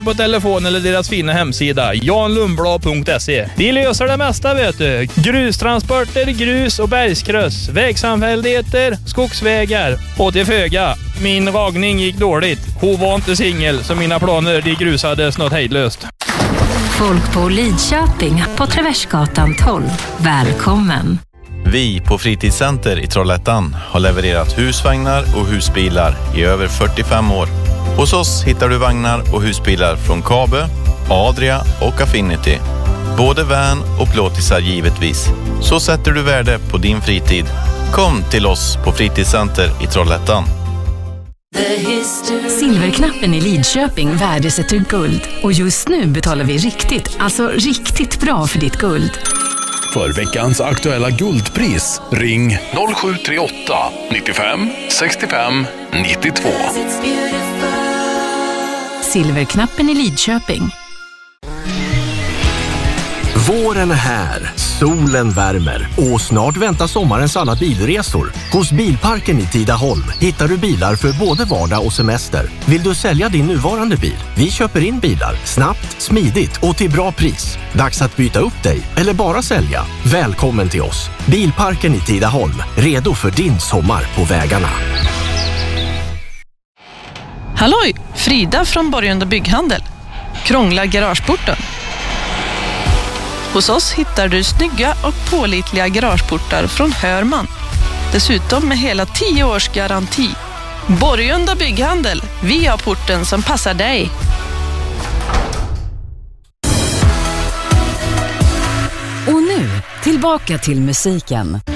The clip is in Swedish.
på telefon eller deras fina hemsida janlundblad.se. De löser det mesta, vet du. Grustransporter, grus och bergskryss, vägsamfälligheter, skogsvägar och till föga. Min ragning gick dåligt. Hon var inte singel, så mina planer de grusades något hejdlöst. Folk på Lidköping på Traversgatan 12. Välkommen! Vi på Fritidscenter i Trollhättan har levererat husvagnar och husbilar i över 45 år. Hos oss hittar du vagnar och husbilar från Kabe, Adria och Affinity. Både van och plåtisar givetvis. Så sätter du värde på din fritid. Kom till oss på Fritidscenter i Trollhättan. Silverknappen i Lidköping värdesätter guld. Och just nu betalar vi riktigt bra för ditt guld. För veckans aktuella guldpris, ring 0738 95 65 92. Silverknappen i Lidköping. Våren är här, solen värmer och snart väntar sommarens alla bilresor. Hos Bilparken i Tidaholm hittar du bilar för både vardag och semester. Vill du sälja din nuvarande bil? Vi köper in bilar snabbt, smidigt och till bra pris. Dags att byta upp dig eller bara sälja. Välkommen till oss. Bilparken i Tidaholm, redo för din sommar på vägarna. Halloj, Frida från Borgunda Bygghandel. Krångla garageporten. Hos oss hittar du snygga och pålitliga garageportar från Hörman. Dessutom med hela 10 års garanti. Borgunda Bygghandel, vi har porten som passar dig. Och nu, tillbaka till musiken.